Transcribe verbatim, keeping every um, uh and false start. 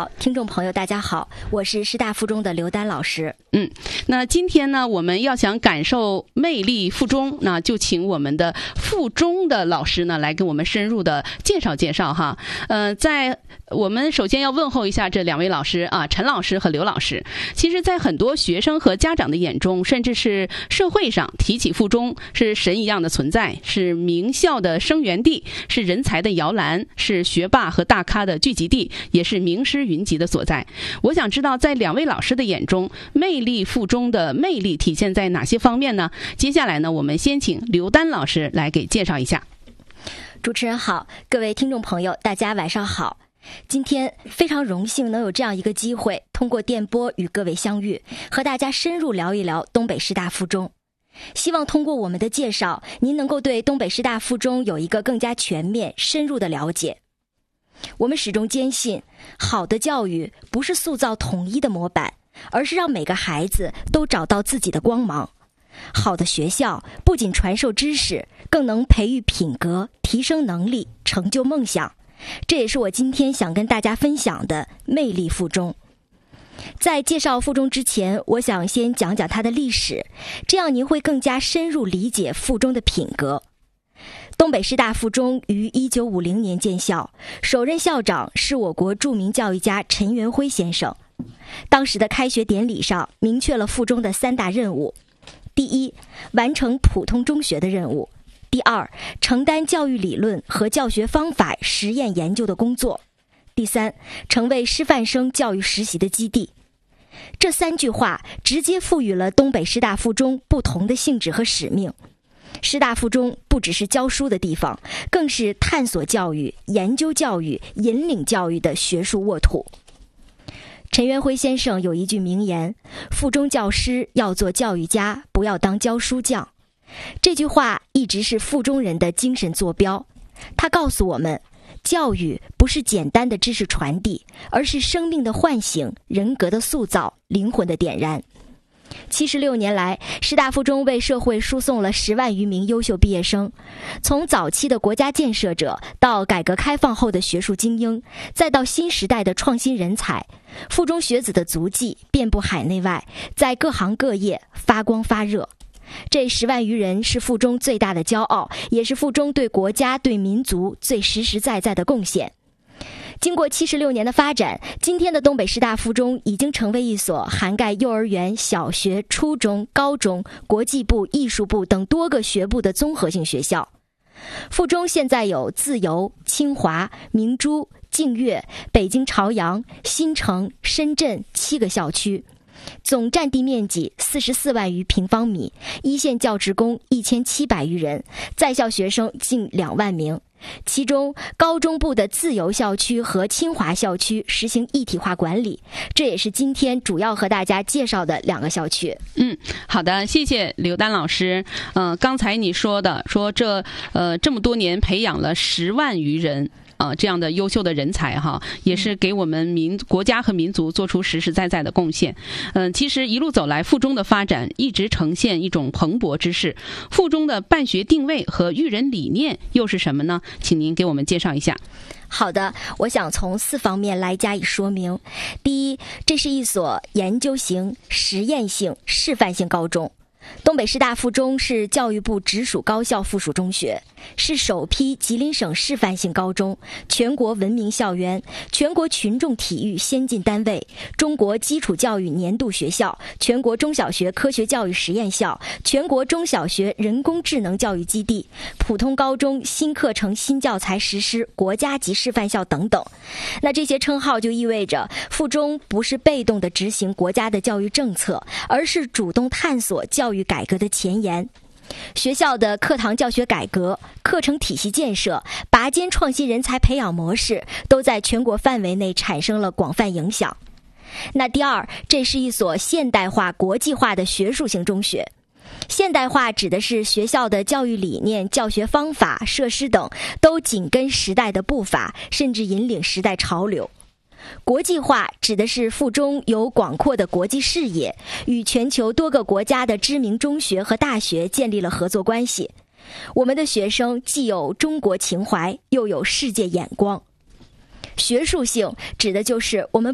好，听众朋友大家好，我是师大附中的刘丹老师。 嗯，那今天呢，我们要想感受魅力附中，那就请我们的附中的老师呢来给我们深入的介绍介绍哈。呃，在我们首先要问候一下这两位老师啊，陈老师和刘老师。其实，在很多学生和家长的眼中，甚至是社会上，提起附中是神一样的存在，是名校的生源地，是人才的摇篮，是学霸和大咖的聚集地，也是名师云集的所在。我想知道，在两位老师的眼中，魅力附中的魅力体现在哪些方面呢？接下来呢，我们先请刘丹老师来给介绍一下。 主持人好，各位听众朋友大家晚上好。今天非常荣幸能有这样一个机会，通过电波与各位相遇，和大家深入聊一聊东北师大附中。希望通过我们的介绍，您能够对东北师大附中有一个更加全面深入的了解。我们始终坚信，好的教育不是塑造统一的模板，而是让每个孩子都找到自己的光芒。好的学校不仅传授知识，更能培育品格，提升能力，成就梦想。这也是我今天想跟大家分享的魅力附中。在介绍附中之前，我想先讲讲它的历史，这样您会更加深入理解附中的品格。东北师大附中于一九五零年建校，首任校长是我国著名教育家陈元辉先生。当时的开学典礼上明确了附中的三大任务：第一，完成普通中学的任务；第二，承担教育理论和教学方法实验研究的工作；第三，成为师范生教育实习的基地。这三句话直接赋予了东北师大附中不同的性质和使命。师大附中不只是教书的地方，更是探索教育、研究教育、引领教育的学术沃土。陈元辉先生有一句名言：附中教师要做教育家，不要当教书匠。这句话一直是附中人的精神坐标。他告诉我们，教育不是简单的知识传递，而是生命的唤醒、人格的塑造、灵魂的点燃。七十六年来，师大附中为社会输送了十万余名优秀毕业生，从早期的国家建设者，到改革开放后的学术精英，再到新时代的创新人才，附中学子的足迹遍布海内外，在各行各业发光发热。这十万余人是附中最大的骄傲，也是附中对国家对民族最实实在在的贡献。经过七十六年的发展，今天的东北师大附中已经成为一所涵盖幼儿园、小学、初中、高中、国际部、艺术部等多个学部的综合性学校。附中现在有自由、清华、明珠、净月、北京朝阳、新城、深圳七个校区，总占地面积四十四万余平方米，一线教职工一千七百余人，在校学生近两万名。其中高中部的自由校区和清华校区实行一体化管理，这也是今天主要和大家介绍的两个校区。 嗯，好的，谢谢刘丹老师。嗯、呃，刚才你说的，说这呃这么多年培养了十万余人。啊、呃，这样的优秀的人才哈，也是给我们民国家和民族做出实实在在的贡献。嗯、呃，其实一路走来，附中的发展一直呈现一种蓬勃之势。附中的办学定位和育人理念又是什么呢？请您给我们介绍一下。 好的，我想从四方面来加以说明。第一，这是一所研究型、实验性、示范性高中。东北师大附中是教育部直属高校附属中学，是首批吉林省示范性高中，全国文明校园，全国群众体育先进单位，中国基础教育年度学校，全国中小学科学教育实验校，全国中小学人工智能教育基地，普通高中新课程新教材实施国家级示范校等等。那这些称号就意味着附中不是被动地执行国家的教育政策，而是主动探索教育改革的前沿。学校的课堂教学改革、课程体系建设、拔尖创新人才培养模式都在全国范围内产生了广泛影响。那第二，这是一所现代化、国际化的学术型中学。现代化指的是学校的教育理念、教学方法、设施等都紧跟时代的步伐，甚至引领时代潮流。国际化指的是附中有广阔的国际视野，与全球多个国家的知名中学和大学建立了合作关系。我们的学生既有中国情怀，又有世界眼光。学术性指的就是我们